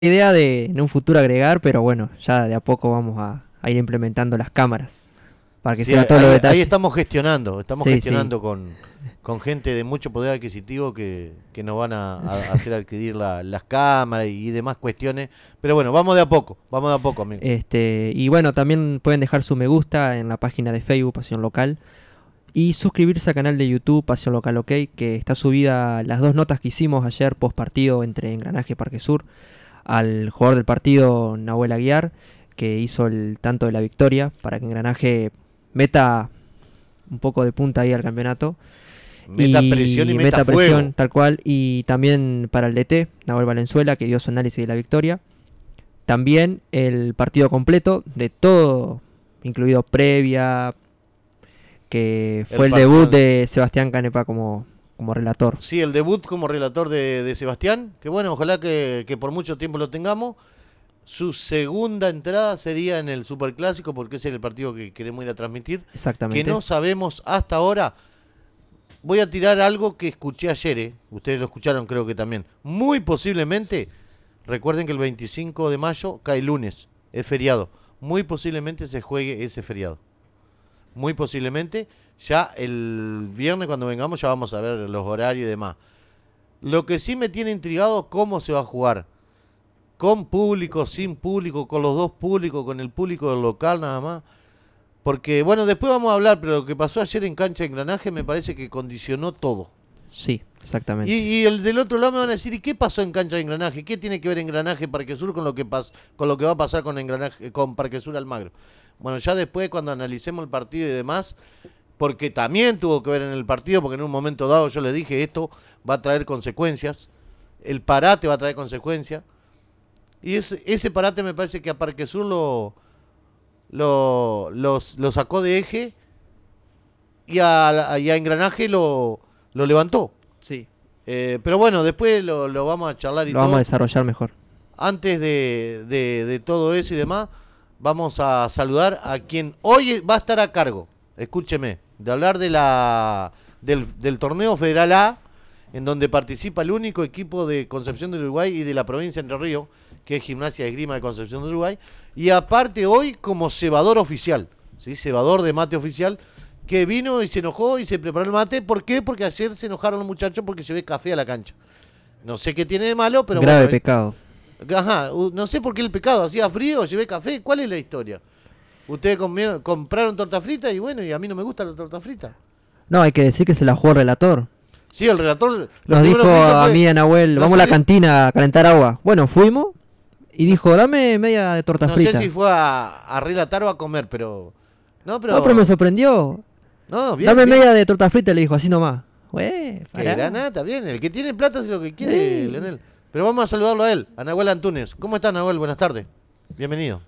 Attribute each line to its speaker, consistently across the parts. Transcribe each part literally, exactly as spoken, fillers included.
Speaker 1: idea de en un futuro agregar, pero bueno, ya de a poco vamos a, a ir implementando las cámaras para que
Speaker 2: Sí,
Speaker 1: se vean todos los
Speaker 2: ahí, ahí
Speaker 1: detalles.
Speaker 2: estamos gestionando, estamos
Speaker 1: Sí, sí,
Speaker 2: gestionando con, con gente de mucho poder adquisitivo que, que nos van a, a hacer adquirir la- las cámaras y, y demás cuestiones. Pero bueno, vamos de a poco, vamos de a poco, amigo.
Speaker 1: Este, y bueno, también pueden dejar su me gusta en la página de Facebook Pasión Local y suscribirse al canal de YouTube Pasión Local OK, que está subida las dos notas que hicimos ayer post partido entre Engranaje y Parque Sur al jugador del partido Nahuel Aguiar, que hizo el tanto de la victoria para que Engranaje meta un poco de punta ahí al campeonato
Speaker 2: Meta presión y
Speaker 1: y
Speaker 2: meta
Speaker 1: meta presión
Speaker 2: fuego.
Speaker 1: tal cual, y también para el D T Nahuel Valenzuela, que dio su análisis de la victoria. También el partido completo de todo, incluido previa, que
Speaker 2: El
Speaker 1: fue el debut
Speaker 2: partido.
Speaker 1: de Sebastián Canepa como, como relator.
Speaker 2: Sí, el debut como relator de, de Sebastián, que bueno, ojalá que, que por mucho tiempo lo tengamos. Su segunda entrada sería en el Superclásico, porque ese es el partido que queremos ir a transmitir. Que
Speaker 1: Exactamente.
Speaker 2: no sabemos hasta ahora. Voy a tirar algo que escuché ayer, ¿eh? Ustedes lo escucharon creo que también. Muy posiblemente, recuerden que el veinticinco de mayo cae lunes, es feriado. Muy posiblemente se juegue ese feriado. Muy posiblemente, ya el viernes cuando vengamos ya vamos a ver los horarios y demás. Lo que sí me tiene intrigado, cómo se va a jugar. Con público, sin público, con los dos públicos, con el público del local nada más. Porque, bueno, después vamos a hablar, pero lo que pasó ayer en cancha de Engranaje me parece que condicionó todo.
Speaker 1: Sí,
Speaker 2: Y,
Speaker 1: exactamente.
Speaker 2: y el del otro lado me van a decir, ¿y qué pasó en cancha de Engranaje? ¿Qué tiene que ver Engranaje Parque Sur con lo que pas con lo que va a pasar con Engranaje, con Parque Sur Almagro? Bueno, ya después cuando analicemos el partido y demás, porque también tuvo que ver en el partido, porque en un momento dado yo le dije, esto va a traer consecuencias, el parate va a traer consecuencias, y ese, ese parate me parece que a Parque Sur lo, lo, los- lo sacó de eje y a, y a Engranaje lo, lo levantó.
Speaker 1: Sí.
Speaker 2: Eh, pero bueno, después lo, lo vamos a charlar y
Speaker 1: Lo vamos a
Speaker 2: todo.
Speaker 1: desarrollar mejor.
Speaker 2: Antes de, de- de todo eso y demás, vamos a saludar a quien hoy va a estar a cargo, escúcheme, de hablar de la, del, del torneo Federal A, en donde participa el único equipo de Concepción del Uruguay y de la provincia de Entre Ríos, que es Gimnasia de Esgrima de Concepción del Uruguay, y aparte hoy como cebador oficial, ¿sí? Cebador de mate oficial, que vino y se enojó y se preparó el mate. ¿Por qué? Porque ayer se enojaron los muchachos porque llevé café a la cancha. No sé qué tiene de malo, pero
Speaker 1: Grave
Speaker 2: bueno, él-
Speaker 1: pecado.
Speaker 2: ajá, u- no sé por qué el pecado, hacía frío, llevé café, ¿cuál es la historia? Ustedes comieron- compraron torta frita y bueno, y a mí no me gusta la torta frita.
Speaker 1: No, hay que decir que se la jugó el relator.
Speaker 2: Sí, el relator lo
Speaker 1: Nos
Speaker 2: primero
Speaker 1: dijo
Speaker 2: que hizo
Speaker 1: a mí
Speaker 2: fue,
Speaker 1: y a Nahuel,
Speaker 2: no
Speaker 1: vamos a
Speaker 2: sé
Speaker 1: la
Speaker 2: si,
Speaker 1: cantina a calentar agua. Bueno, fuimos y dijo, dame media de torta
Speaker 2: no sé si
Speaker 1: frita.
Speaker 2: fue a, a relatar o a comer, pero... No,
Speaker 1: No, pero me
Speaker 2: pero...
Speaker 1: sorprendió.
Speaker 2: No, bien,
Speaker 1: Dame
Speaker 2: bien.
Speaker 1: media de torta frita, le dijo, así nomás. Güey,
Speaker 2: Que
Speaker 1: pará.
Speaker 2: granata, bien. El que tiene plata es lo que quiere,
Speaker 1: Eh.
Speaker 2: Leonel. Pero vamos a saludarlo a él, a Nahuel Antunes. ¿Cómo está, Nahuel? Buenas tardes. Bienvenido.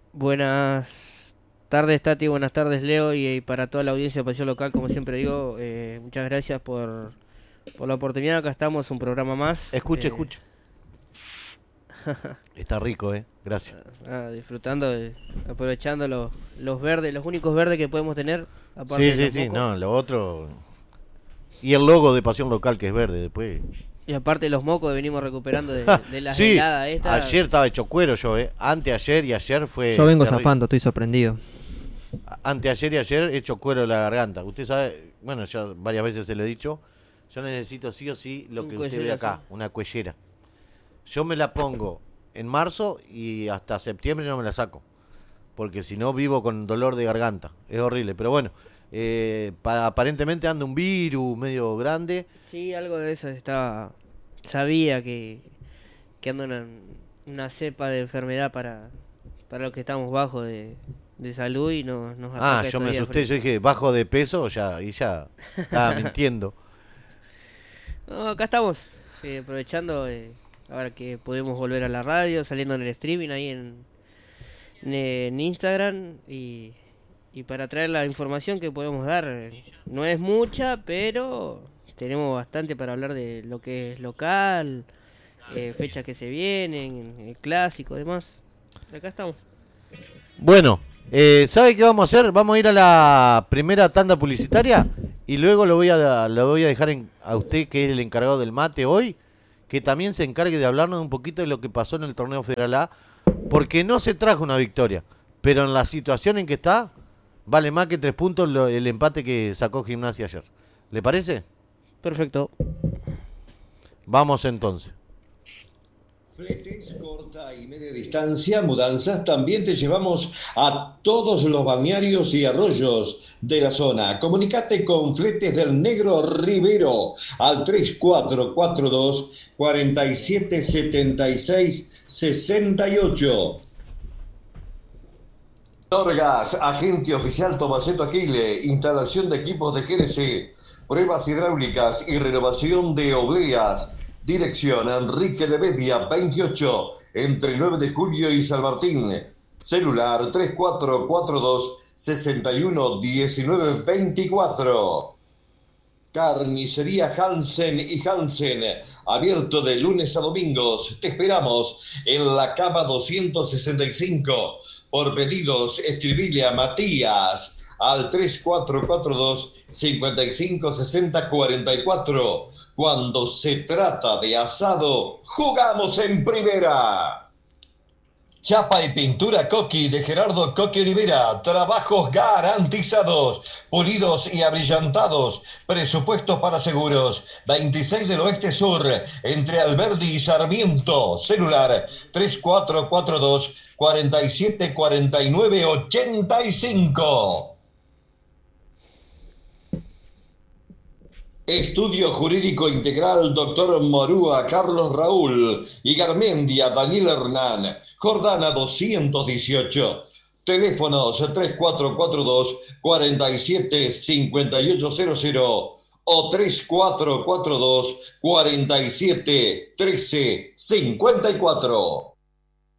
Speaker 3: Buenas tardes, Tati, buenas tardes, Leo, y, y para toda la audiencia de Pasión Local, como siempre digo, eh, muchas gracias por, por la oportunidad. Acá estamos, un programa más.
Speaker 2: Escuche,
Speaker 3: eh,
Speaker 2: escuche. Está rico, ¿eh? Gracias.
Speaker 3: ah, disfrutando, de- aprovechando los, los verdes, los únicos verdes que podemos tener, aparte
Speaker 2: Sí,
Speaker 3: de
Speaker 2: sí,
Speaker 3: los
Speaker 2: sí.
Speaker 3: mocos,
Speaker 2: No, lo otro... Y el logo de Pasión Local, que es verde, después...
Speaker 3: y aparte de los mocos que venimos recuperando de, de las
Speaker 2: Sí,
Speaker 3: heladas estas.
Speaker 2: ayer estaba hecho cuero yo, ¿eh? Anteayer y ayer fue...
Speaker 1: Yo vengo
Speaker 2: terrible.
Speaker 1: zafando, estoy sorprendido.
Speaker 2: Anteayer y ayer hecho cuero de la garganta. Usted sabe, bueno, ya varias veces se lo he dicho, yo necesito sí o sí lo
Speaker 3: Un
Speaker 2: que usted ve
Speaker 3: cuellera,
Speaker 2: acá,
Speaker 3: sí.
Speaker 2: una cuellera. Yo me la pongo en marzo y hasta septiembre no me la saco, porque si no vivo con dolor de garganta. Es horrible, pero bueno, eh, pa- aparentemente anda un virus medio grande.
Speaker 3: Sí, algo de eso estaba. Sabía que, que anda una, una cepa de enfermedad para, para los que estamos bajos de, de salud y nos, nos
Speaker 2: Ah,
Speaker 3: ataca
Speaker 2: yo
Speaker 3: estos
Speaker 2: me
Speaker 3: días
Speaker 2: asusté,
Speaker 3: fríos.
Speaker 2: yo dije bajo de peso, ya, y ya estaba mintiendo.
Speaker 3: No, acá estamos, eh, aprovechando eh, ahora que podemos volver a la radio, saliendo en el streaming ahí en, en, en Instagram y, y para traer la información que podemos dar. eh, No es mucha, pero tenemos bastante para hablar de lo que es local, eh, fechas que se vienen, el clásico, demás. Acá estamos.
Speaker 2: Bueno, eh, ¿sabe qué vamos a hacer? Vamos a ir a la primera tanda publicitaria y luego lo voy a, lo voy a dejar en- a usted, que es el encargado del mate hoy, que también se encargue de hablarnos un poquito de lo que pasó en el torneo Federal A, porque no se trajo una victoria, pero en la situación en que está, vale más que tres puntos lo, el empate que sacó Gimnasia ayer. ¿Le parece?
Speaker 3: Perfecto.
Speaker 2: Vamos entonces.
Speaker 4: Fletes, corta y media distancia, mudanzas, también te llevamos a todos los balnearios y arroyos de la zona. Comunicate con Fletes del Negro Rivero al tres cuatro cuatro dos, cuatro siete siete seis, seis ocho. Norgas, agente oficial Tomaseto Aquile, instalación de equipos de G D C, pruebas hidráulicas y renovación de obleas. Dirección Enrique de Bedia veintiocho, entre nueve de julio y San Martín. Celular tres cuatro cuatro dos, seis uno uno nueve dos cuatro. Carnicería Hansen y Hansen, abierto de lunes a domingos. Te esperamos en la cama doscientos sesenta y cinco. Por pedidos, escribile a Matías al tres cuatro cuatro dos, cinco cinco seis cero cuatro cuatro. Cuando se trata de asado, jugamos en primera. Chapa y pintura Coqui de Gerardo Coqui Olivera. Trabajos garantizados, pulidos y abrillantados. Presupuesto para seguros. veintiséis del Oeste Sur, entre Alberdi y Sarmiento. Celular tres cuatro cuatro dos, cuatro siete cuatro nueve ocho cinco. Estudio Jurídico Integral, doctor Morúa, Carlos Raúl y Garmendia, Daniel Hernán, Jordana doscientos dieciocho. Teléfonos tres cuatro cuatro dos, cuatro siete cinco ocho cero cero o tres cuatro cuatro dos, cuatro siete uno tres cinco cuatro.